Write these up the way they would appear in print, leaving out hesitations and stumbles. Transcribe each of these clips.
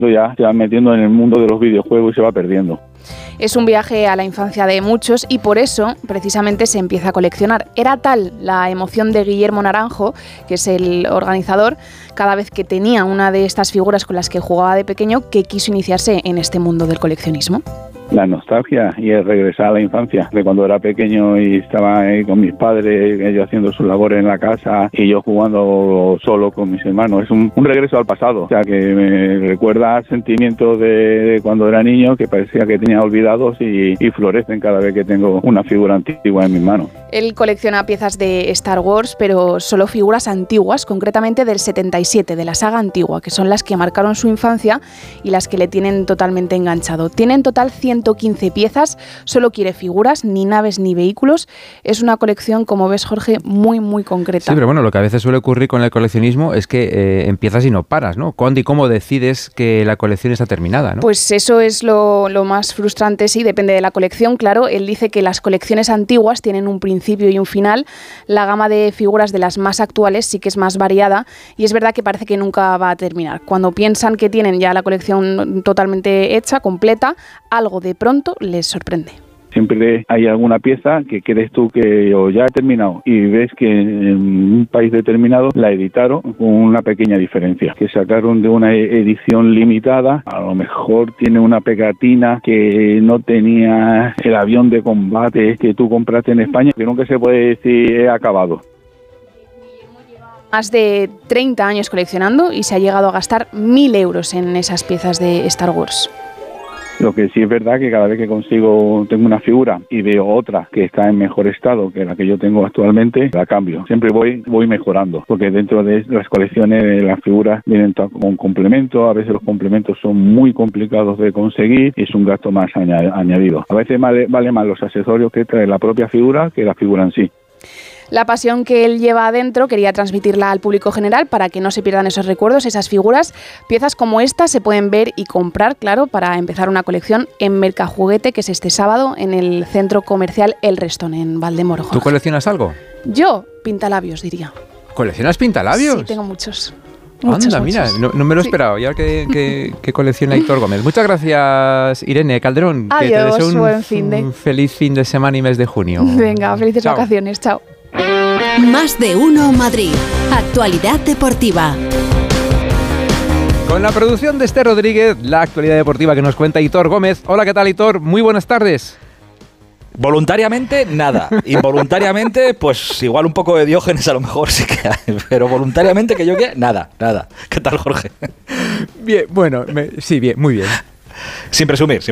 ya se va metiendo en el mundo de los videojuegos y se va perdiendo. Es un viaje a la infancia de muchos y por eso precisamente se empieza a coleccionar. Era tal la emoción de Guillermo Naranjo, que es el organizador, cada vez que tenía una de estas figuras con las que jugaba de pequeño, que quiso iniciarse en este mundo del coleccionismo. La nostalgia y el regresar a la infancia, de cuando era pequeño y estaba ahí con mis padres, ellos haciendo sus labores en la casa y yo jugando solo con mis hermanos. Es un regreso al pasado, o sea que me recuerda sentimientos de cuando era niño que parecía que tenía olvidados y florecen cada vez que tengo una figura antigua en mis manos. Él colecciona piezas de Star Wars, pero solo figuras antiguas, concretamente del 77, de la saga antigua, que son las que marcaron su infancia y las que le tienen totalmente enganchado. Tiene en total 115 piezas, solo quiere figuras, ni naves ni vehículos. Es una colección, como ves, Jorge, muy, muy concreta. Sí, pero bueno, lo que a veces suele ocurrir con el coleccionismo es que empiezas y no paras, ¿no? ¿Cuándo y cómo decides que la colección está terminada, ¿no? Pues eso es lo más frustrante, sí, depende de la colección, claro. Él dice que las colecciones antiguas tienen un principio y un final. La gama de figuras de las más actuales sí que es más variada y es verdad que parece que nunca va a terminar. Cuando piensan que tienen ya la colección totalmente hecha, completa, algo de pronto les sorprende. Siempre hay alguna pieza que crees tú que ya he terminado y ves que en un país determinado la editaron con una pequeña diferencia, que sacaron de una edición limitada, a lo mejor tiene una pegatina que no tenía el avión de combate que tú compraste en España, que nunca se puede decir he acabado. Más de 30 años coleccionando y se ha llegado a gastar 1.000 euros en esas piezas de Star Wars. Lo que sí es verdad que cada vez que tengo una figura y veo otra que está en mejor estado que la que yo tengo actualmente, la cambio. Siempre voy mejorando, porque dentro de las colecciones las figuras vienen con complementos, a veces los complementos son muy complicados de conseguir y es un gasto más añadido. A veces vale más los accesorios que trae la propia figura que la figura en sí. La pasión que él lleva adentro quería transmitirla al público general para que no se pierdan esos recuerdos, esas figuras. Piezas como esta se pueden ver y comprar, claro, para empezar una colección en Mercajuguete, que es este sábado en el centro comercial El Restón, en Valdemoro. ¿Tú coleccionas algo? Yo, pintalabios, diría. ¿Coleccionas pintalabios? Sí, tengo muchos. Anda, mira, no me lo esperaba, ya que colecciona Aitor Gómez. Muchas gracias, Irene Calderón. Adiós, que te deseo un feliz fin de semana y mes de junio. Venga, felices Chao. vacaciones, chao. Más de uno Madrid. Actualidad deportiva. Con la producción de Esther Rodríguez, la actualidad deportiva que nos cuenta Aitor Gómez. Hola, ¿qué tal, Aitor? Muy buenas tardes. Voluntariamente, nada. Involuntariamente, pues igual un poco de Diógenes a lo mejor sí que hay, pero voluntariamente que yo que nada. ¿Qué tal, Jorge? Bien, bueno, sí, bien, muy bien. Sin presumir.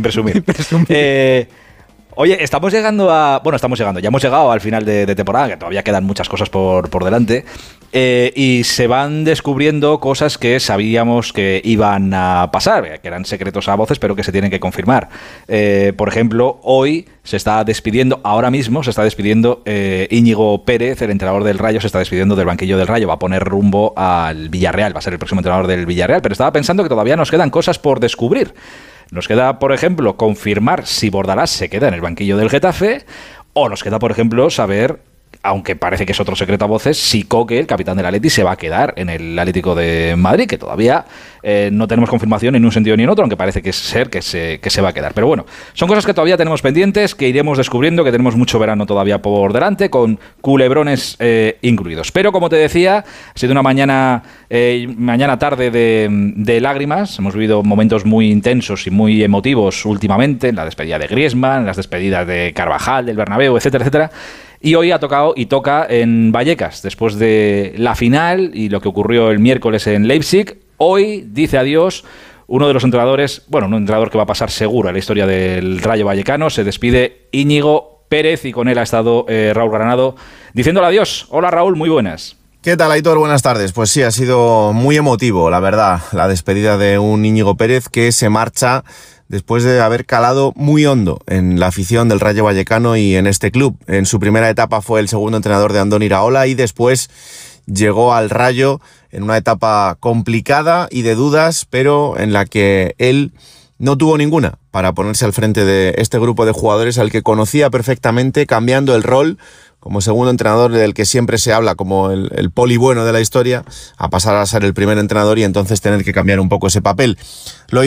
Oye, ya hemos llegado al final de temporada, que todavía quedan muchas cosas por delante, y se van descubriendo cosas que sabíamos que iban a pasar, que eran secretos a voces, pero que se tienen que confirmar. Por ejemplo, hoy ahora mismo se está despidiendo Íñigo Pérez, el entrenador del Rayo, se está despidiendo del banquillo del Rayo, va a poner rumbo al Villarreal, va a ser el próximo entrenador del Villarreal, pero estaba pensando que todavía nos quedan cosas por descubrir. Nos queda, por ejemplo, confirmar si Bordalás se queda en el banquillo del Getafe, o nos queda, por ejemplo, saber, aunque parece que es otro secreto a voces, si Coque, el capitán del Atleti, se va a quedar en el Atlético de Madrid, que todavía no tenemos confirmación en un sentido ni en otro, aunque parece que se va a quedar. Pero bueno, son cosas que todavía tenemos pendientes, que iremos descubriendo, que tenemos mucho verano todavía por delante, con culebrones incluidos. Pero como te decía, ha sido una mañana tarde de lágrimas. Hemos vivido momentos muy intensos y muy emotivos últimamente, en la despedida de Griezmann, en las despedidas de Carvajal, del Bernabéu, etcétera, etcétera. Y hoy ha tocado y toca en Vallecas, después de la final y lo que ocurrió el miércoles en Leipzig. Hoy dice adiós uno de los entrenadores, un entrenador que va a pasar seguro a la historia del Rayo Vallecano. Se despide Íñigo Pérez y con él ha estado Raúl Granado diciéndole adiós. Hola, Raúl, muy buenas. ¿Qué tal, Aitor? Buenas tardes. Pues sí, ha sido muy emotivo, la verdad, la despedida de un Íñigo Pérez que se marcha después de haber calado muy hondo en la afición del Rayo Vallecano y en este club. En su primera etapa fue el segundo entrenador de Andoni Iraola y después llegó al Rayo en una etapa complicada y de dudas, pero en la que él no tuvo ninguna para ponerse al frente de este grupo de jugadores al que conocía perfectamente, cambiando el rol como segundo entrenador del que siempre se habla como el poli bueno de la historia, a pasar a ser el primer entrenador y entonces tener que cambiar un poco ese papel. Lo